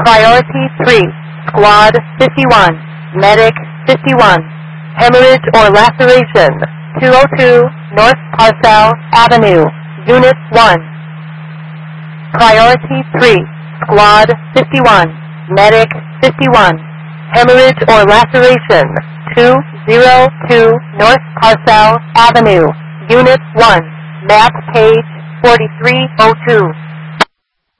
Priority 3, Squad 51, Medic 51, hemorrhage or laceration, 202 North Parcel Avenue, Unit 1. Priority 3, Squad 51, Medic 51, hemorrhage or laceration, 202 North Parcel Avenue, Unit 1, map page 4302.